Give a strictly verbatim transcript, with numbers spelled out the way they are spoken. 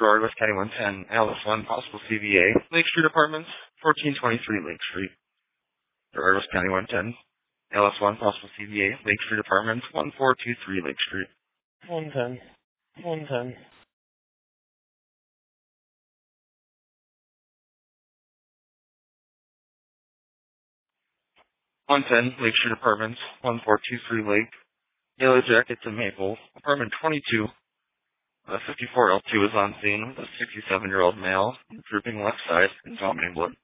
Broward, West County one ten, Alice one, possible C V A, Lake Street Apartments, fourteen twenty-three Lake Street. Broward, West County one ten, Alice one, possible C V A, Lake Street Apartments, one four two three Lake Street. one ten. one ten. one ten, Lake Street Apartments, one four two three Lake. Yellow Jackets and Maple, apartment twenty-two. Uh, fifty-four L two is on scene with a sixty-seven-year-old male, drooping left side, and vomiting blood.